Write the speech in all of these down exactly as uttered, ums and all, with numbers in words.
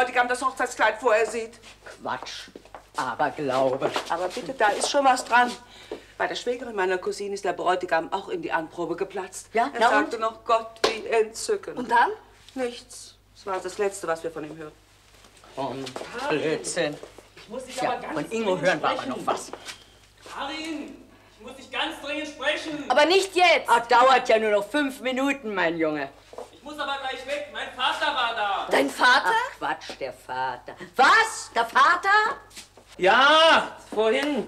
Bräutigam das Hochzeitskleid vorher sieht. Quatsch. Aberglaube. Aber bitte, da ist schon was dran. Bei der Schwägerin meiner Cousine ist der Bräutigam auch in die Anprobe geplatzt. Ja, er na sagte und? noch, Gott, wie entzückend. Und dann? Nichts. Das war das Letzte, was wir von ihm hörten. Komm, Blödsinn. Ich muss dich Ja, aber ganz von Ingo dringend hören wir aber sprechen. noch was. Karin, ich muss dich ganz dringend sprechen. Aber nicht jetzt. Ach, dauert ja nur noch fünf Minuten, mein Junge. Ich muss aber gleich weg. Mein Vater war da. Dein Vater? Ach, Quatsch, der Vater. Was? Der Vater? Ja, vorhin.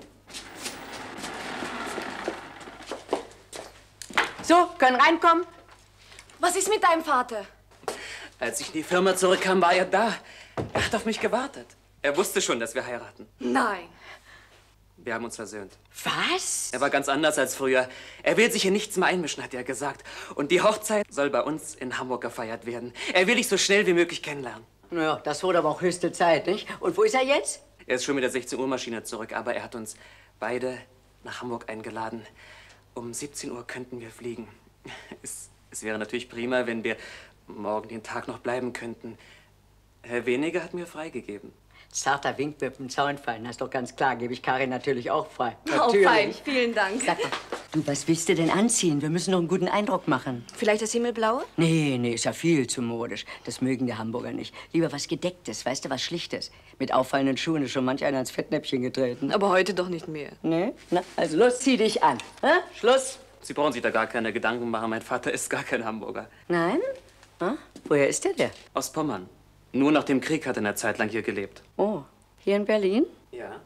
So, können reinkommen? Was ist mit deinem Vater? Als ich in die Firma zurückkam, war er da. Er hat auf mich gewartet. Er wusste schon, dass wir heiraten. Nein. Wir haben uns versöhnt. Was? Er war ganz anders als früher. Er will sich in nichts mehr einmischen, hat er gesagt. Und die Hochzeit soll bei uns in Hamburg gefeiert werden. Er will dich so schnell wie möglich kennenlernen. Naja, das wurde aber auch höchste Zeit, nicht? Und wo ist er jetzt? Er ist schon mit der sechzehn Uhr Maschine zurück, aber er hat uns beide nach Hamburg eingeladen. Um siebzehn Uhr könnten wir fliegen. Es, es wäre natürlich prima, wenn wir morgen den Tag noch bleiben könnten. Herr Weniger hat mir freigegeben. Zarter Wink mit dem Zaunfallen, das ist doch ganz klar. Gebe ich Karin natürlich auch frei. Oh, Natürlich. fein. Vielen Dank. Sag mal, du, was willst du denn anziehen? Wir müssen noch einen guten Eindruck machen. Vielleicht das Himmelblaue? Nee, nee, ist ja viel zu modisch. Das mögen die Hamburger nicht. Lieber was Gedecktes, weißt du, was Schlichtes. Mit auffallenden Schuhen ist schon manch einer ins Fettnäpfchen getreten. Aber heute doch nicht mehr. Nee? Na, also los, zieh dich an. Hä? Schluss. Sie brauchen sich da gar keine Gedanken machen. Mein Vater ist gar kein Hamburger. Nein? Hm? Woher ist der, der? Aus Pommern. Nur nach dem Krieg hat er eine Zeit lang hier gelebt. Oh, hier in Berlin? Ja.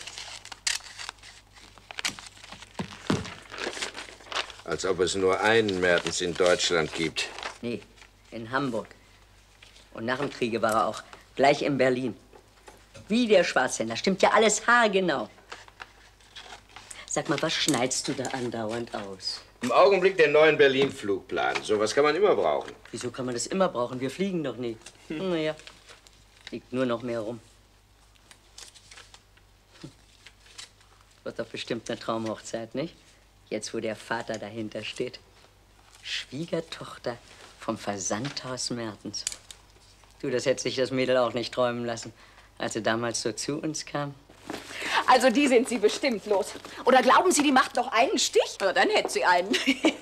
Als ob es nur einen Mertens in Deutschland gibt. Nee, in Hamburg. Und nach dem Kriege war er auch gleich in Berlin. Wie der Schwarzhändler. Stimmt ja alles haargenau. Sag mal, was schneidest du da andauernd aus? Im Augenblick den neuen Berlin-Flugplan. Sowas kann man immer brauchen. Wieso kann man das immer brauchen? Wir fliegen doch nie. Hm. Naja, liegt nur noch mehr rum. Hm. Wird doch bestimmt eine Traumhochzeit, nicht? Jetzt, wo der Vater dahinter steht. Schwiegertochter vom Versandhaus Mertens. Du, das hätte sich das Mädel auch nicht träumen lassen, als sie damals so zu uns kam. Also die sind Sie bestimmt los. Oder glauben Sie, die macht noch einen Stich? Ja, dann hätte sie einen.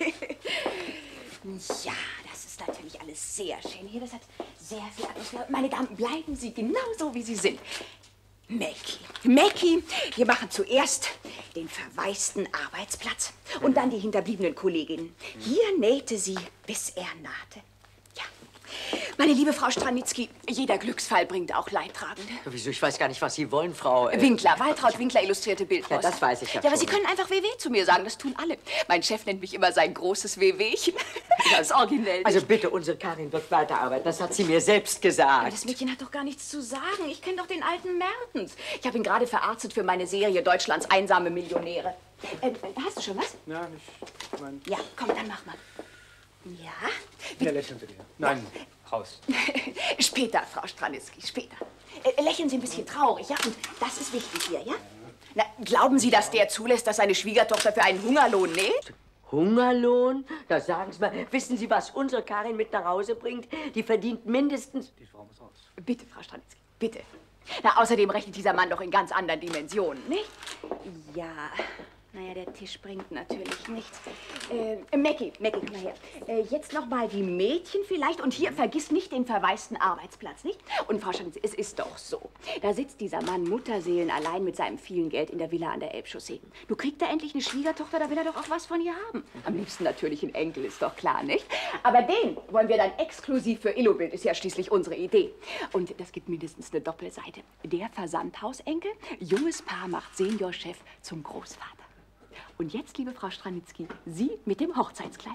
Ja, das ist natürlich alles sehr schön hier. Das hat sehr viel Atmosphäre. Meine Damen, bleiben Sie genau so, wie Sie sind. Mackie, Mackie, wir machen zuerst den verwaisten Arbeitsplatz und dann die hinterbliebenen Kolleginnen. Hier nähte sie, bis er nahte. Ja. Meine liebe Frau Stranitzky, jeder Glücksfall bringt auch Leidtragende. Wieso? Ich weiß gar nicht, was Sie wollen, Frau... Äh, Winkler, Waltraud Winkler, illustrierte Bildpost. Ja, das weiß ich ja Ja, aber schon. Sie können einfach W W zu mir sagen, das tun alle. Mein Chef nennt mich immer sein großes WWchen. Das ist originell. Nicht? Also bitte, unsere Karin wird weiterarbeiten. Das hat sie mir selbst gesagt. Aber das Mädchen hat doch gar nichts zu sagen. Ich kenne doch den alten Mertens. Ich habe ihn gerade verarztet für meine Serie Deutschlands einsame Millionäre. Äh, hast du schon was? Ja, ich meine... Ja, komm, dann mach mal. Ja? Ja, lächeln Sie dir. Nein, raus. Später, Frau Stranitzky, später. Äh, lächeln Sie ein bisschen traurig, ja? Und das ist wichtig hier, ja? Na, glauben Sie, dass der zulässt, dass seine Schwiegertochter für einen Hungerlohn näht? Hungerlohn? Da sagen Sie mal, wissen Sie, was unsere Karin mit nach Hause bringt? Die verdient mindestens... Die Frau muss raus. Bitte, Frau Stranitzky, bitte. Na, außerdem rechnet dieser Mann doch in ganz anderen Dimensionen, nicht? Ja, naja, der Tisch bringt natürlich nichts. Äh, Mackie, Mackie, komm mal her. Äh, jetzt noch mal die Mädchen vielleicht. Und hier, vergiss nicht den verwaisten Arbeitsplatz, nicht? Und Frau Stranitzky, es ist doch so. Da sitzt dieser Mann Mutterseelen allein mit seinem vielen Geld in der Villa an der Elbchaussee. Du kriegst da endlich eine Schwiegertochter, da will er doch auch was von ihr haben. Am liebsten natürlich ein Enkel, ist doch klar, nicht? Aber den wollen wir dann exklusiv für Illobild, ist ja schließlich unsere Idee. Und das gibt mindestens eine Doppelseite. Der Versandhausenkel, junges Paar macht Seniorchef zum Großvater. Und jetzt, liebe Frau Stranitzky, Sie mit dem Hochzeitskleid.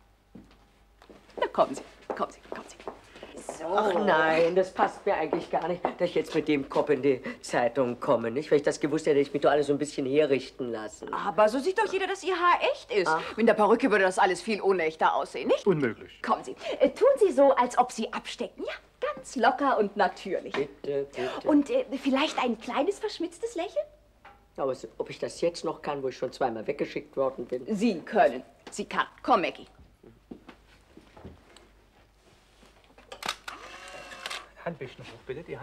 Na, kommen Sie, kommen Sie, kommen Sie. So. Ach nein, das passt mir eigentlich gar nicht, dass ich jetzt mit dem Kopf in die Zeitung komme, nicht? Wenn ich das gewusst hätte, hätte ich mich doch alles so ein bisschen herrichten lassen. Aber so sieht doch jeder, dass Ihr Haar echt ist. Ach. Mit der Perücke würde das alles viel unechter aussehen, nicht? Unmöglich. Kommen Sie, äh, tun Sie so, als ob Sie abstecken. Ja, ganz locker und natürlich. Bitte, bitte. Und äh, vielleicht ein kleines verschmitztes Lächeln? Aber so, ob ich das jetzt noch kann, wo ich schon zweimal weggeschickt worden bin? Sie können. Sie kann. Komm, Mackie. Handwäsche noch hoch, bitte. Die